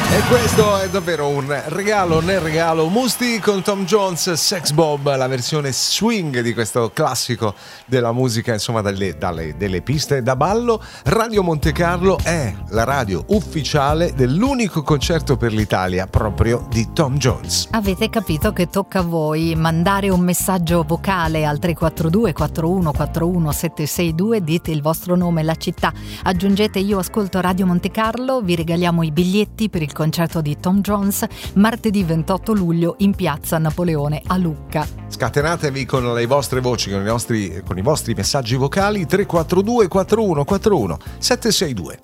E questo è davvero un regalo nel regalo. Musti con Tom Jones, Sex Bob, la versione swing di questo classico della musica, insomma, delle piste da ballo. Radio Monte Carlo è la radio ufficiale dell'unico concerto per l'Italia proprio di Tom Jones. Avete capito che tocca a voi mandare un messaggio vocale al 342 41 41 762, dite il vostro nome e la città, aggiungete io ascolto Radio Monte Carlo, vi regaliamo i biglietti per il concerto di Tom Jones martedì 28 luglio in piazza Napoleone a Lucca. Scatenatevi con le vostre voci, con i vostri messaggi vocali. 342 41 41 762.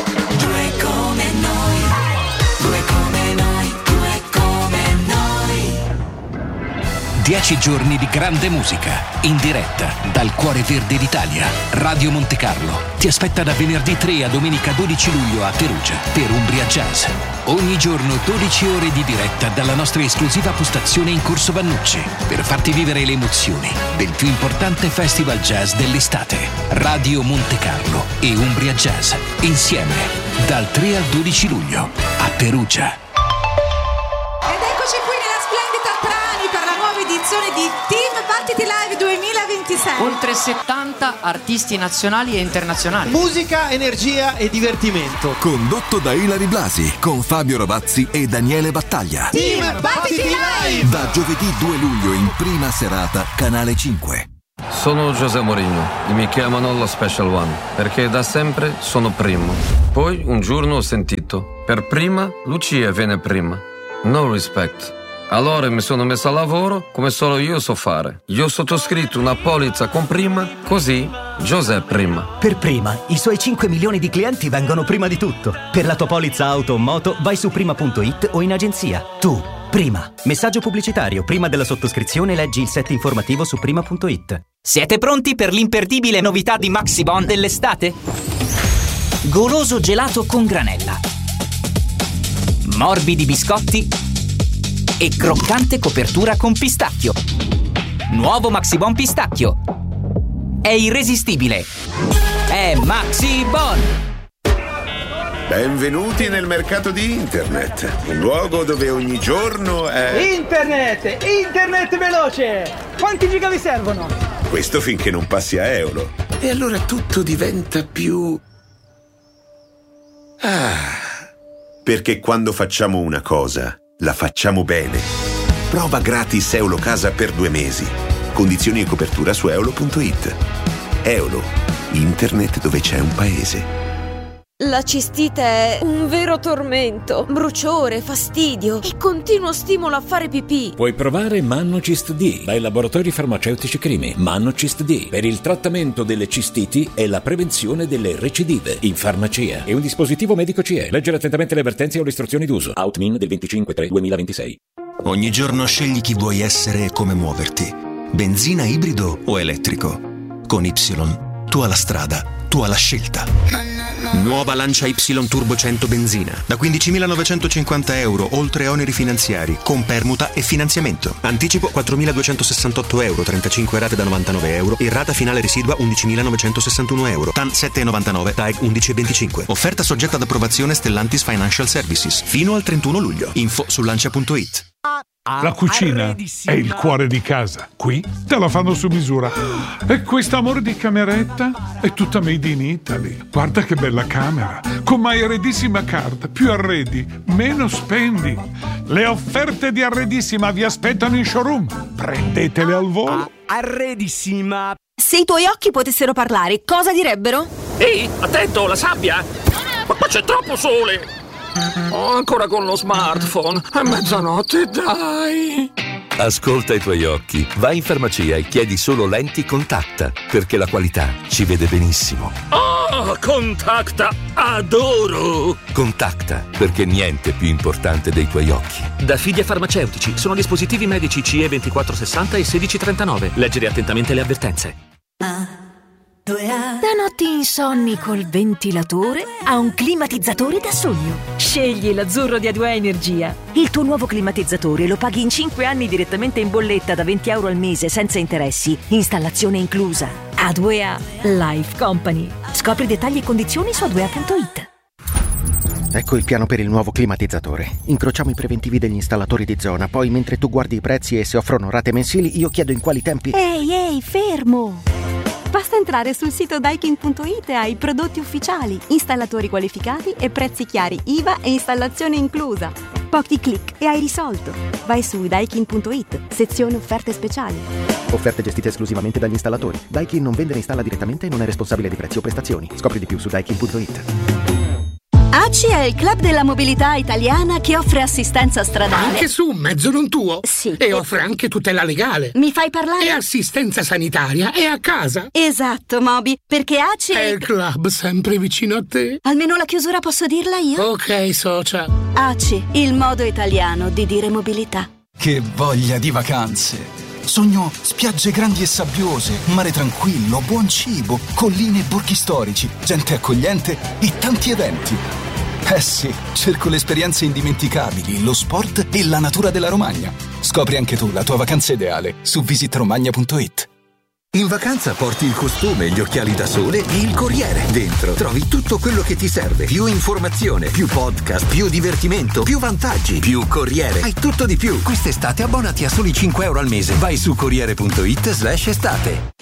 10 giorni di grande musica, in diretta dal cuore verde d'Italia. Radio Monte Carlo ti aspetta da venerdì 3 a domenica 12 luglio a Perugia per Umbria Jazz. Ogni giorno 12 ore di diretta dalla nostra esclusiva postazione in Corso Vannucci per farti vivere le emozioni del più importante festival jazz dell'estate. Radio Monte Carlo e Umbria Jazz insieme dal 3 al 12 luglio a Perugia. Edizione di Team Battiti Live 2026. Oltre 70 artisti nazionali e internazionali. Musica, energia e divertimento. Condotto da Ilari Blasi con Fabio Rovazzi e Daniele Battaglia. Team Battiti Live. Da giovedì 2 luglio in prima serata, Canale 5. Sono José Mourinho e mi chiamano lo Special One perché da sempre sono primo. Poi un giorno ho sentito: per prima Lucia viene prima. No respect. Allora mi sono messo a lavoro come solo io so fare. Io ho sottoscritto una polizza con prima, così José prima. Per prima, i suoi 5 milioni di clienti vengono prima di tutto. Per la tua polizza auto o moto vai su prima.it o in agenzia. Tu, prima. Messaggio pubblicitario. Prima della sottoscrizione leggi il set informativo su prima.it. Siete pronti per l'imperdibile novità di Maxibon dell'estate? Goloso gelato con granella, morbidi biscotti e croccante copertura con pistacchio. Nuovo Maxibon pistacchio. È irresistibile. È Maxibon. Benvenuti nel mercato di internet, un luogo dove ogni giorno è... Internet veloce! Quanti giga vi servono? Questo finché non passi a euro. E allora tutto diventa più... Perché quando facciamo una cosa... la facciamo bene. Prova gratis Eolo Casa per 2 mesi. Condizioni e copertura su eolo.it. Eolo, internet dove c'è un paese. La cistite è un vero tormento. Bruciore, fastidio e continuo stimolo a fare pipì. Puoi provare Mannocist D dai laboratori farmaceutici Crimi. Mannocist D per il trattamento delle cistiti e la prevenzione delle recidive in farmacia. È un dispositivo medico CE. Leggere attentamente le avvertenze o le istruzioni d'uso. Outmin del 25/3/2026. Ogni giorno scegli chi vuoi essere e come muoverti. Benzina, ibrido o elettrico. Con Y, tu alla strada, tu alla scelta. Nuova Lancia Y Turbo 100 benzina da 15.950 euro, oltre oneri finanziari, con permuta e finanziamento. Anticipo 4.268 euro, 35 rate da 99 euro e rata finale residua 11.961 euro. TAN 7,99, TAEG 11,25. Offerta soggetta ad approvazione Stellantis Financial Services fino al 31 luglio. Info su lancia.it. La cucina è il cuore di casa. Qui te la fanno su misura. E quest'amore di cameretta è tutta made in Italy. Guarda che bella camera. Con My Arredissima Card. Più arredi, meno spendi. Le offerte di Arredissima vi aspettano in showroom. Prendetele al volo. Arredissima. Se i tuoi occhi potessero parlare, cosa direbbero? Ehi, attento, la sabbia! Ma qua c'è troppo sole! Oh, ancora con lo smartphone. È mezzanotte, dai. Ascolta i tuoi occhi. Vai in farmacia e chiedi solo lenti Contacta, perché la qualità ci vede benissimo. Oh, Contacta, adoro. Contacta, perché niente è più importante dei tuoi occhi. Da Fidia Farmaceutici. Sono dispositivi medici CE 2460 e 1639. Leggere attentamente le avvertenze. Da notti insonni col ventilatore a un climatizzatore da sogno. Scegli l'azzurro di A2A Energia. Il tuo nuovo climatizzatore lo paghi in 5 anni direttamente in bolletta da 20 euro al mese senza interessi. Installazione inclusa. A2A Life Company. Scopri dettagli e condizioni su A2A.it. Ecco il piano per il nuovo climatizzatore. Incrociamo i preventivi degli installatori di zona, poi mentre tu guardi i prezzi e se offrono rate mensili, io chiedo in quali tempi... Ehi, fermo! Basta entrare sul sito Daikin.it e hai prodotti ufficiali, installatori qualificati e prezzi chiari, IVA e installazione inclusa. Pochi click e hai risolto. Vai su Daikin.it, sezione offerte speciali. Offerte gestite esclusivamente dagli installatori. Daikin non vende né installa direttamente e non è responsabile di prezzi o prestazioni. Scopri di più su Daikin.it. ACI è il club della mobilità italiana che offre assistenza stradale. Anche su un mezzo non tuo? Sì. E offre anche tutela legale. Mi fai parlare? E assistenza sanitaria è a casa. Esatto, Moby, perché ACI è il club sempre vicino a te. Almeno la chiusura posso dirla io? Ok, socia. ACI, il modo italiano di dire mobilità. Che voglia di vacanze! Sogno spiagge grandi e sabbiose, mare tranquillo, buon cibo, colline e borghi storici, gente accogliente e tanti eventi. Eh sì, cerco le esperienze indimenticabili, lo sport e la natura della Romagna. Scopri anche tu la tua vacanza ideale su visitromagna.it. In vacanza porti il costume, gli occhiali da sole e il Corriere. Dentro trovi tutto quello che ti serve. Più informazione, più podcast, più divertimento, più vantaggi, più Corriere. Hai tutto di più. Quest'estate abbonati a soli €5 al mese. Vai su Corriere.it/estate.